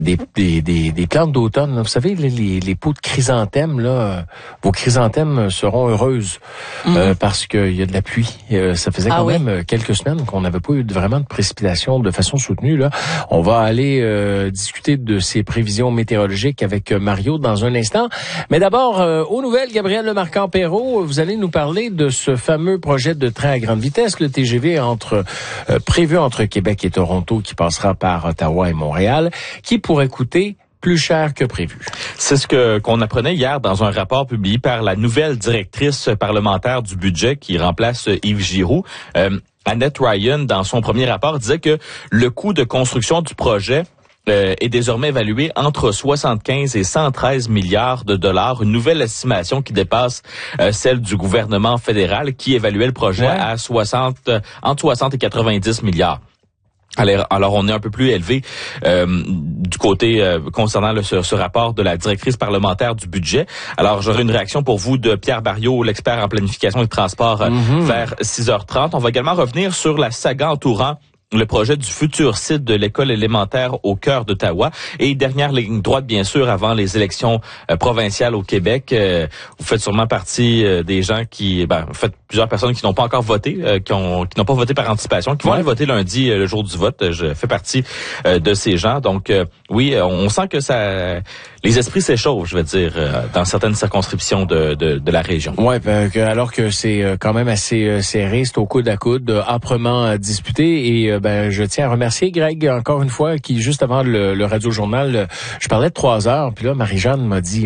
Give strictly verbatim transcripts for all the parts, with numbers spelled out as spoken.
des, des, des, des plantes d'automne. Vous savez, les, les, les pots de chrysanthèmes, là, vos chrysanthèmes seront heureuses mmh. euh, parce qu'il y a de la pluie. Euh, ça faisait ah quand oui. même quelques semaines qu'on n'avait pas eu vraiment de précipitations de façon soutenue. Là, on va aller euh, discuter de ces prévisions météorologiques avec Mario dans un instant. Mais d'abord, euh, aux nouvelles, Gabriel Lemarquand-Perrault, vous allez nous parler de ce fameux projet de train à grande vitesse, le T G V entre euh, prévu entre Québec et Toronto, qui passera par Ottawa et Montréal, qui pourrait coûter plus cher que prévu. C'est ce que qu'on apprenait hier dans un rapport publié par la nouvelle directrice parlementaire du budget qui remplace Yves Giroux. Euh, Annette Ryan, dans son premier rapport, disait que le coût de construction du projet euh, est désormais évalué entre soixante-quinze et cent treize milliards de dollars, une nouvelle estimation qui dépasse euh, celle du gouvernement fédéral qui évaluait le projet ouais. à soixante, euh, entre soixante et quatre-vingt-dix milliards. Alors, alors, on est un peu plus élevé euh, du côté euh, concernant le, ce, ce rapport de la directrice parlementaire du budget. Alors, j'aurai une réaction pour vous de Pierre Barriot, l'expert en planification et transport, euh, mm-hmm. vers six heures trente. On va également revenir sur la saga entourant le projet du futur site de l'école élémentaire au cœur d'Ottawa. Et dernière ligne droite, bien sûr, avant les élections euh, provinciales au Québec. Euh, vous faites sûrement partie euh, des gens qui... Ben, vous faites plusieurs personnes qui n'ont pas encore voté, euh, qui ont qui n'ont pas voté par anticipation, qui vont ouais. aller voter lundi, euh, le jour du vote. Je fais partie euh, de ces gens. Donc, euh, oui, on sent que ça... Les esprits s'échauffent, je veux dire, euh, dans certaines circonscriptions de, de, de la région. Oui, alors que c'est quand même assez serré, c'est au coude à coude, âprement disputé. Et ben, je tiens à remercier Greg, encore une fois, qui, juste avant le, le Radio-Journal, je parlais de trois heures, puis là, Marie-Jeanne m'a dit...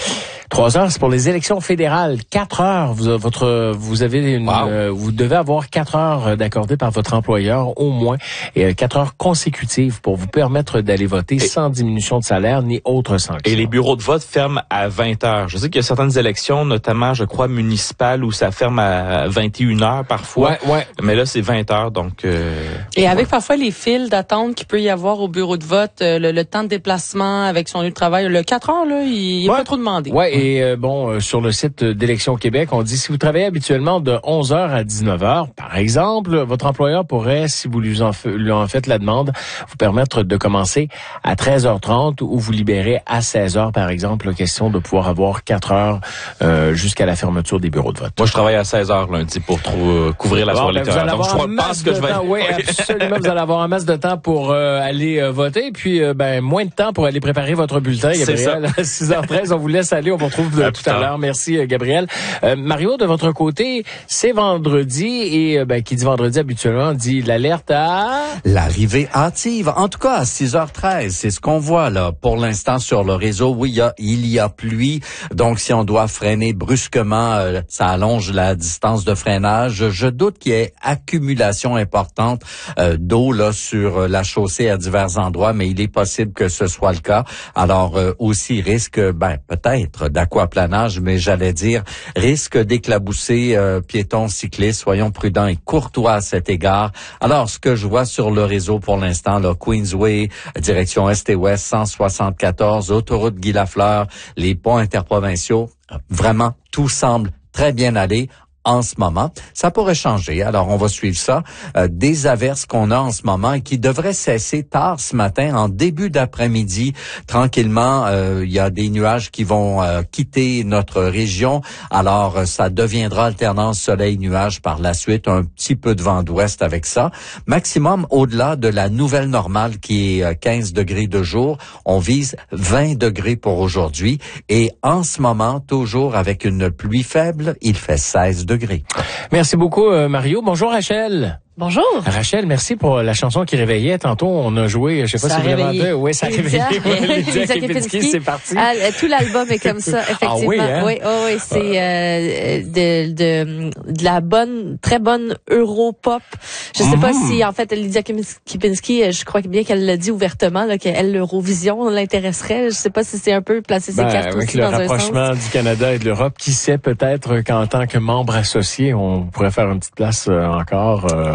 Trois heures, c'est pour les élections fédérales. Quatre heures, vous, votre, vous avez une, wow. euh, vous devez avoir quatre heures d'accordées par votre employeur au moins, et euh, quatre heures consécutives pour vous permettre d'aller voter et, sans diminution de salaire ni autre sanction. Et les bureaux de vote ferment à vingt heures. Je sais qu'il y a certaines élections, notamment, je crois, municipales, où ça ferme à vingt et une heures parfois. Ouais, ouais. Mais là, c'est vingt heures, donc. Euh, et avec ouais. parfois les files d'attente qu'il peut y avoir au bureau de vote, euh, le, le temps de déplacement avec son lieu de travail, le quatre heures là, il n'est ouais. pas trop demandé. Ouais. Et euh, bon, euh, sur le site d'Élections Québec, on dit si vous travaillez habituellement de onze heures à dix-neuf heures, par exemple, votre employeur pourrait, si vous lui en, lui en faites la demande, vous permettre de commencer à treize heures trente ou vous libérer à seize heures, par exemple. La question de pouvoir avoir quatre heures euh, jusqu'à la fermeture des bureaux de vote. Moi, je travaille à seize heures lundi pour trop, euh, couvrir la soirée électorale. Donc, je pense que je vais... Oui, absolument. Vous allez avoir un masse de temps pour euh, aller euh, voter, puis euh, ben moins de temps pour aller préparer votre bulletin, Gabriel. À six heures treize, on vous laisse aller. On vous retrouve de, tout à l'heure. Merci, euh, Gabriel. Euh, Mario, de votre côté, c'est vendredi et euh, ben, qui dit vendredi habituellement dit l'alerte à... L'arrivée hâtive. En tout cas, à six heures treize, c'est ce qu'on voit là pour l'instant sur le réseau. Oui, il y a, il y a pluie. Donc, si on doit freiner brusquement, euh, ça allonge la distance de freinage. Je doute qu'il y ait accumulation importante euh, d'eau là sur la chaussée à divers endroits, mais il est possible que ce soit le cas. Alors, euh, aussi risque, ben peut-être d'aquaplanage, mais j'allais dire risque d'éclabousser euh, piétons, cyclistes. Soyons prudents et courtois à cet égard. Alors, ce que je vois sur le réseau pour l'instant, là, Queensway, direction Est et Ouest, cent soixante-quatorze, autoroute Guy Lafleur, les ponts interprovinciaux, vraiment, tout semble très bien aller en ce moment. Ça pourrait changer, alors on va suivre ça. Euh, des averses qu'on a en ce moment et qui devraient cesser tard ce matin, en début d'après-midi. Tranquillement, euh, il y a des nuages qui vont euh, quitter notre région. Alors, euh, ça deviendra alternance soleil-nuage par la suite, un petit peu de vent d'ouest avec ça. Maximum au-delà de la nouvelle normale qui est quinze degrés de jour. On vise vingt degrés pour aujourd'hui. Et en ce moment, toujours avec une pluie faible, il fait seize degrés. Merci beaucoup, Mario. Bonjour, Rachel. Bonjour. Rachel, merci pour la chanson qui réveillait. Tantôt, on a joué, je sais pas ça si vous l'avez entendu. Oui, ça a réveillé. Lydia Kepinski, c'est parti. Ah, tout l'album est comme ça, effectivement. Ah oui, hein? Oui, oh, oui, c'est euh, de, de de la bonne, très bonne Europop. Je sais mm. pas si, en fait, Lydia Kepinski, je crois bien qu'elle l'a dit ouvertement, là, qu'elle, l'Eurovision l'intéresserait. Je sais pas si c'est un peu placer ses ben, cartes avec aussi le dans un sens. rapprochement du Canada et de l'Europe, qui sait peut-être qu'en tant que membre associé, on pourrait faire une petite place euh, encore. Euh,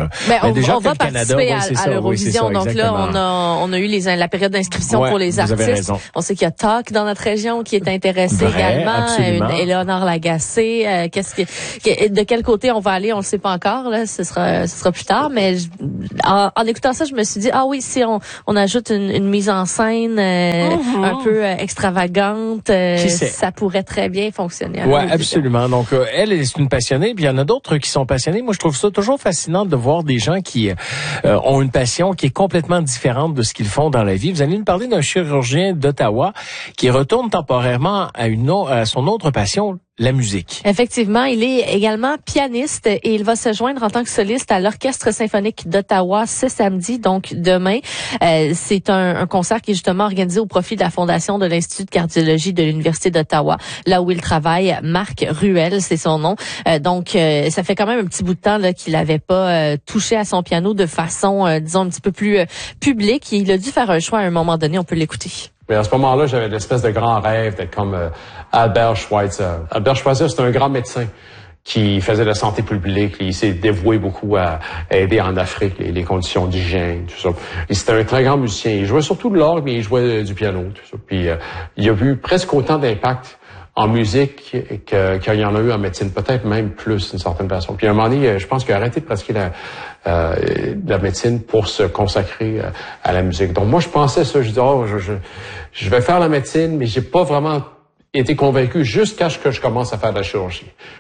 ben, on, déjà on va Canada, participer ouais, à, à l'Eurovision. Oui, donc exactement. là, on a, on a eu les, la période d'inscription ouais, pour les artistes. Raison. On sait qu'il y a Talk dans notre région qui est intéressé Vrai, également. Une, Éléonore Lagacé. Euh, qu'est-ce que, de quel côté on va aller, on le sait pas encore. Là, ce sera, ce sera plus tard. Mais je, en, en écoutant ça, je me suis dit ah oui, si on, on ajoute une, une mise en scène euh, mm-hmm. un peu euh, extravagante, euh, ça pourrait très bien fonctionner. Oui, absolument. Donc euh, elle, elle est une passionnée. Puis il y en a d'autres qui sont passionnés. Moi, je trouve ça toujours fascinant de voir des gens qui euh, ont une passion qui est complètement différente de ce qu'ils font dans la vie. Vous allez nous parler d'un chirurgien d'Ottawa qui retourne temporairement à une à son autre passion, la musique. Effectivement, il est également pianiste et il va se joindre en tant que soliste à l'Orchestre symphonique d'Ottawa ce samedi, donc demain. Euh, c'est un, un concert qui est justement organisé au profit de la Fondation de l'Institut de cardiologie de l'Université d'Ottawa, là où il travaille. Marc Ruel, c'est son nom. Euh, donc, euh, ça fait quand même un petit bout de temps là, qu'il n'avait pas euh, touché à son piano de façon, euh, disons, un petit peu plus euh, publique. Il a dû faire un choix à un moment donné. On peut l'écouter. Mais à ce moment-là, j'avais l'espèce de grand rêve d'être comme euh, Albert Schweitzer. Albert Schweitzer, c'est un grand médecin qui faisait de la santé publique. Il s'est dévoué beaucoup à aider en Afrique les, les conditions d'hygiène, tout ça. Et c'était un très grand musicien. Il jouait surtout de l'orgue, mais il jouait du piano, tout ça. Puis euh, il a eu presque autant d'impact en musique que, qu'il y en a eu en médecine, peut-être même plus d'une certaine façon. Puis à un moment donné, je pense qu'il a arrêté de pratiquer la, euh, la médecine pour se consacrer euh, à la musique. Donc moi, je pensais ça, je disais, oh, je, je, je vais faire la médecine, mais j'ai pas vraiment été convaincu jusqu'à ce que je commence à faire de la chirurgie.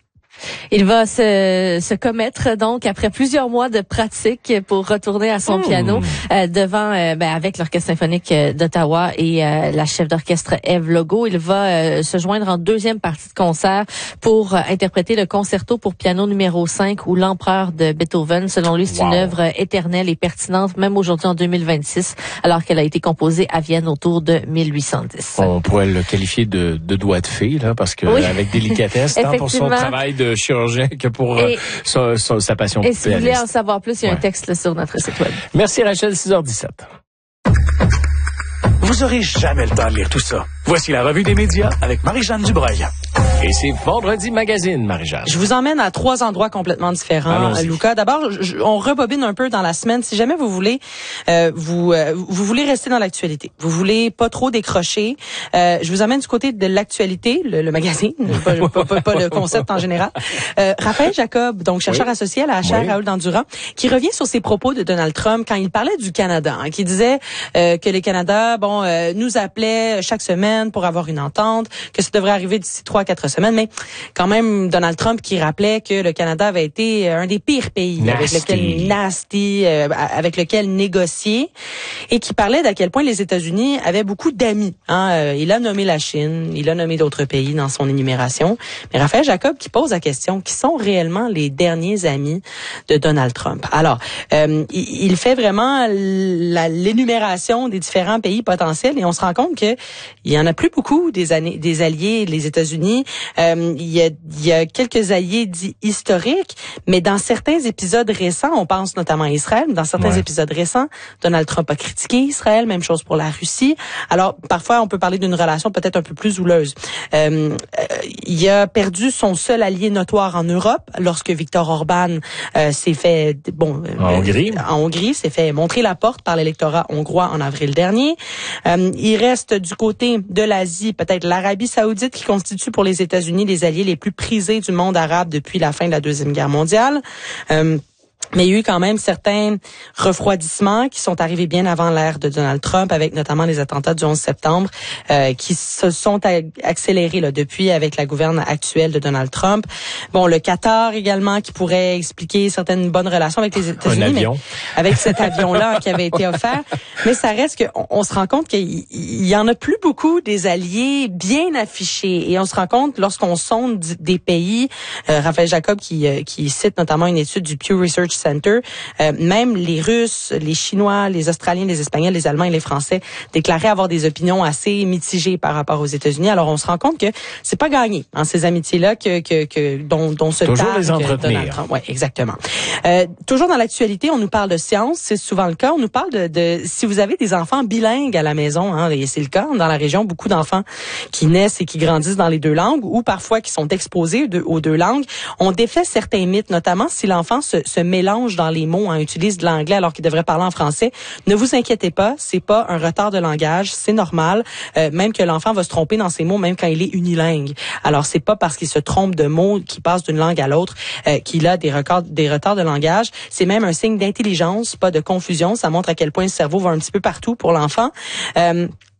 Il va se, se commettre donc après plusieurs mois de pratique pour retourner à son mmh. piano euh, devant euh, ben, avec l'Orchestre symphonique d'Ottawa et euh, la chef d'orchestre Ève Logo. Il va euh, se joindre en deuxième partie de concert pour euh, interpréter le concerto pour piano numéro cinq ou l'Empereur de Beethoven. Selon lui, c'est wow. une œuvre éternelle et pertinente même aujourd'hui en deux mille vingt-six, alors qu'elle a été composée à Vienne autour de mille huit cent dix. On pourrait le qualifier de, de doigt de fée là, parce que oui. avec délicatesse, tant pour son travail de chirurgien que pour et, euh, sa, sa, sa passion. Et si vous voulez en savoir plus, il y a ouais. un texte là, sur notre site web. Merci Rachel, six heures dix-sept. Vous aurez jamais le temps de lire tout ça. Voici la revue des médias avec Marie-Jeanne Dubreuil. Et c'est Vendredi Magazine, Marie-Jeanne. Je vous emmène à trois endroits complètement différents, Luca. D'abord, je, on rebobine un peu dans la semaine. Si jamais vous voulez, euh, vous euh, vous voulez rester dans l'actualité, vous voulez pas trop décrocher, euh, je vous emmène du côté de l'actualité, le, le magazine, pas, pas, pas, pas le concept en général. Euh, Raphaël Jacob, donc chercheur oui. associé à la chaire oui. Raoul Dandurand, qui revient sur ses propos de Donald Trump quand il parlait du Canada, hein, qui disait euh, que les Canada, bon, euh, nous appelait chaque semaine pour avoir une entente, que ça devrait arriver d'ici trois à quatre semaines, mais quand même Donald Trump qui rappelait que le Canada avait été un des pires pays nasty. avec lequel nasty, euh, avec lequel négocier, et qui parlait d'à quel point les États-Unis avaient beaucoup d'amis. Hein. Euh, il a nommé la Chine, il a nommé d'autres pays dans son énumération, mais Raphaël Jacob qui pose la question, qui sont réellement les derniers amis de Donald Trump? Alors, euh, il, il fait vraiment la, l'énumération des différents pays potentiels et on se rend compte que il y en a plus beaucoup des, années, des alliés, les États-Unis. Euh, il, y a, il y a quelques alliés dits historiques, mais dans certains épisodes récents, on pense notamment à Israël, dans certains ouais. épisodes récents, Donald Trump a critiqué Israël, même chose pour la Russie. Alors, parfois, on peut parler d'une relation peut-être un peu plus houleuse. Euh, euh, il a perdu son seul allié notoire en Europe lorsque Viktor Orban euh, s'est fait, bon, en euh, Hongrie, en Hongrie, s'est fait montrer la porte par l'électorat hongrois en avril dernier. Euh, il reste du côté de l'Asie, peut-être l'Arabie Saoudite qui constitue pour les États-Unis les alliés les plus prisés du monde arabe depuis la fin de la Deuxième Guerre mondiale. Euh, Mais il y a eu quand même certains refroidissements qui sont arrivés bien avant l'ère de Donald Trump, avec notamment les attentats du onze septembre, euh, qui se sont accélérés là, depuis avec la gouverne actuelle de Donald Trump. Bon, le Qatar également, qui pourrait expliquer certaines bonnes relations avec les États-Unis, Un avion. mais avec cet avion-là qui avait été offert. Mais ça reste qu'on on se rend compte qu'il y en a plus beaucoup des alliés bien affichés. Et on se rend compte, lorsqu'on sonde des pays, euh, Raphaël Jacob qui, euh, qui cite notamment une étude du Pew Research Center, euh, même les Russes, les Chinois, les Australiens, les Espagnols, les Allemands et les Français déclaraient avoir des opinions assez mitigées par rapport aux États-Unis. Alors on se rend compte que c'est pas gagné, hein, ces amitiés-là que que, que dont, dont se toujours targue les entretenir. Donald Trump. Ouais, exactement. Euh, toujours dans l'actualité, on nous parle de science, c'est souvent le cas. On nous parle de, de si vous avez des enfants bilingues à la maison, hein, et c'est le cas dans la région, beaucoup d'enfants qui naissent et qui grandissent dans les deux langues ou parfois qui sont exposés de, aux deux langues. On défait certains mythes, notamment si l'enfant se, se mélange mélange dans les mots, hein, utilise de l'anglais alors qu'il devrait parler en français. Ne vous inquiétez pas, c'est pas un retard de langage, c'est normal. Euh, même que l'enfant va se tromper dans ses mots, même quand il est unilingue. Alors c'est pas parce qu'il se trompe de mots, qu'il passe d'une langue à l'autre, euh, qu'il a des records, des retards de langage. C'est même un signe d'intelligence, pas de confusion. Ça montre à quel point le cerveau va un petit peu partout pour l'enfant. Euh,